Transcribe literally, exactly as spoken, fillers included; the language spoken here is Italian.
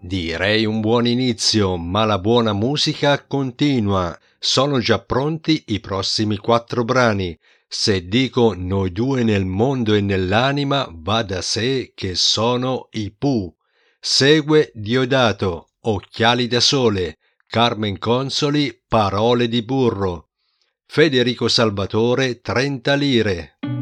Direi un buon inizio, ma la buona musica continua. Sono già pronti i prossimi quattro brani. Se dico noi due nel mondo e nell'anima, va da sé che sono i Pooh. Segue Diodato, Occhiali da sole, Carmen Consoli, Parole di burro. Federico Salvatore, trenta lire.